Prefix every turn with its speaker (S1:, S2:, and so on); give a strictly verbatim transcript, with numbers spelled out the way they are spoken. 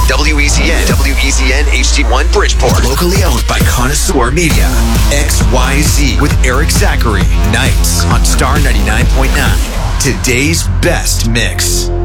S1: W E C N, W E C N H D one Bridgeport. Locally owned by Connoisseur Media. X Y Z with Eric Zachary. Nights on Star ninety-nine point nine. Today's best mix.